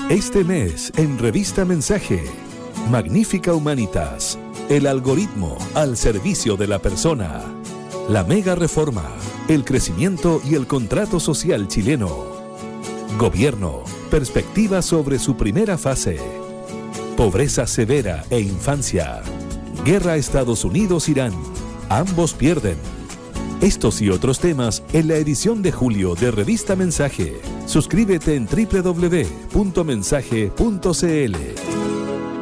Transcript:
Este mes en Revista Mensaje, Magnífica Humanitas, el algoritmo al servicio de la persona, la mega reforma, el crecimiento y el contrato social chileno, gobierno, perspectivas sobre su primera fase, pobreza severa e infancia, guerra Estados Unidos-Irán, ambos pierden. Estos y otros temas en la edición de julio de Revista Mensaje. Suscríbete en www.mensaje.cl.